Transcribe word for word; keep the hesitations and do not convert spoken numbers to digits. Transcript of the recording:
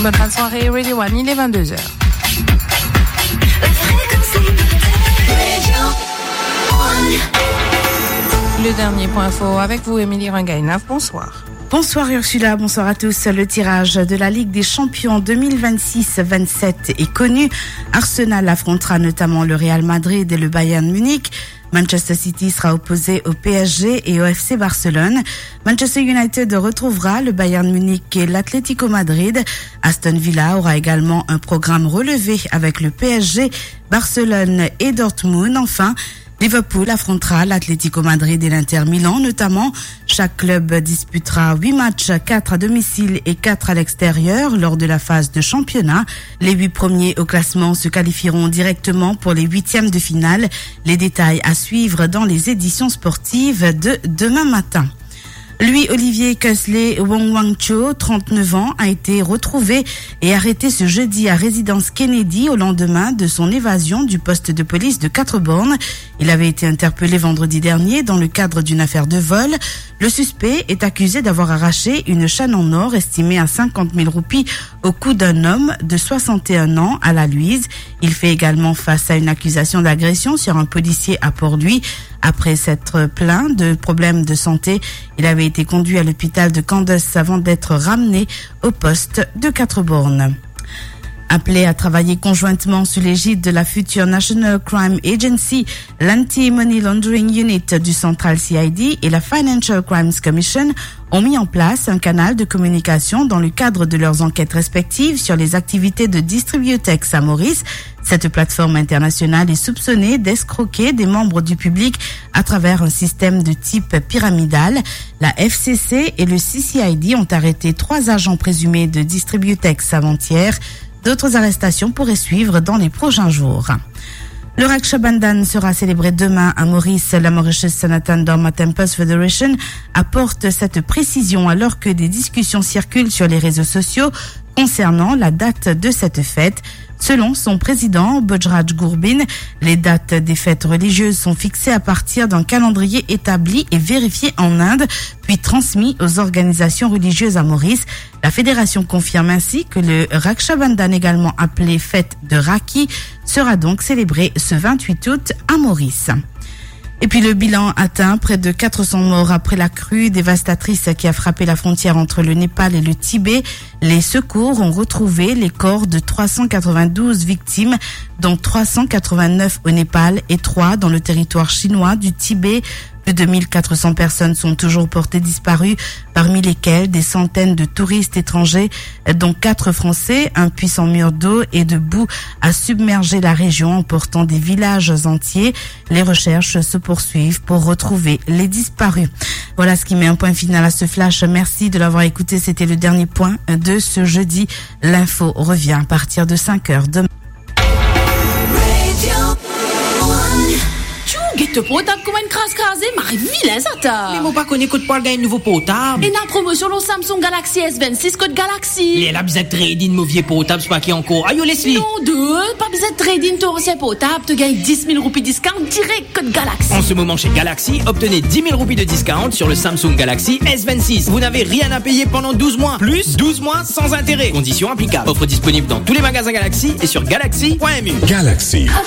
Bonne fin de soirée, Radio One, il est vingt-deux heures. Le dernier point info avec vous, Émilie Ringainaf. Bonsoir. Bonsoir Ursula, bonsoir à tous. Le tirage de la Ligue des Champions deux mille vingt-six vingt-sept est connu. Arsenal affrontera notamment le Real Madrid et le Bayern Munich. Manchester City sera opposé au P S G et au F C Barcelone. Manchester United retrouvera le Bayern Munich et l'Atlético Madrid. Aston Villa aura également un programme relevé avec le P S G, Barcelone et Dortmund. Enfin, Liverpool affrontera l'Atlético Madrid et l'Inter Milan notamment. Chaque club disputera huit matchs, quatre à domicile et quatre à l'extérieur lors de la phase de championnat. Les huit premiers au classement se qualifieront directement pour les huitièmes de finale. Les détails à suivre dans les éditions sportives de demain matin. Lui, Olivier Kesley Wong-Wang-Cho, trente-neuf ans, a été retrouvé et arrêté ce jeudi à résidence Kennedy au lendemain de son évasion du poste de police de Quatre-Bornes. Il avait été interpellé vendredi dernier dans le cadre d'une affaire de vol. Le suspect est accusé d'avoir arraché une chaîne en or estimée à cinquante mille roupies au cou d'un homme de soixante et un ans à la Luise. Il fait également face à une accusation d'agression sur un policier à Port-Louis. Après s'être plaint de problèmes de santé, il avait été conduit à l'hôpital de Candace avant d'être ramené au poste de Quatre-Bornes. Appelé à travailler conjointement sous l'égide de la future National Crime Agency, l'Anti-Money Laundering Unit du Central C I D et la Financial Crimes Commission ont mis en place un canal de communication dans le cadre de leurs enquêtes respectives sur les activités de Distributex à Maurice. Cette plateforme internationale est soupçonnée d'escroquer des membres du public à travers un système de type pyramidal. La F C C et le C C I D ont arrêté trois agents présumés de Distributex avant-hier. D'autres arrestations pourraient suivre dans les prochains jours. Le Raksha Bandhan sera célébré demain à Maurice. La Mauritius Sanatan Dharma Temples Federation apporte cette précision alors que des discussions circulent sur les réseaux sociaux concernant la date de cette fête. Selon son président, Bojraj Gourbin, les dates des fêtes religieuses sont fixées à partir d'un calendrier établi et vérifié en Inde, puis transmis aux organisations religieuses à Maurice. La fédération confirme ainsi que le Raksha Bandhan, également appelé fête de Rakhi, sera donc célébré ce vingt-huit août à Maurice. Et puis le bilan atteint près de quatre cents morts après la crue dévastatrice qui a frappé la frontière entre le Népal et le Tibet. Les secours ont retrouvé les corps de trois cent quatre-vingt-douze victimes, dont trois cent quatre-vingt-neuf au Népal et trois dans le territoire chinois du Tibet. Plus de mille quatre cents personnes sont toujours portées disparues, parmi lesquelles des centaines de touristes étrangers, dont quatre Français. Un puissant mur d'eau et de boue a submergé la région, emportant des villages entiers. Les recherches se poursuivent pour retrouver les disparus. Voilà ce qui met un point final à ce flash. Merci de l'avoir écouté. C'était le dernier point de ce jeudi. L'info revient à partir de cinq heures demain. Get potable comme une crasse crasée, marie vilain ça t'a. Mais mon pas connaît que tu parles d'un nouveau potable. Et dans la promotion le Samsung Galaxy S vingt-six code Galaxy. Les la bizette trading mon vieux potable, c'est pas qui encore. Aïe, laisse-les. Non, deux, pas bizette trading ton ancien potable, tu gagnes dix mille roupies discount direct code Galaxy. En ce moment chez Galaxy, obtenez dix mille roupies de discount sur le Samsung Galaxy S vingt-six. Vous n'avez rien à payer pendant douze mois. Plus douze mois sans intérêt. Conditions applicables. Offre disponible dans tous les magasins Galaxy et sur galaxy point m u. Galaxy.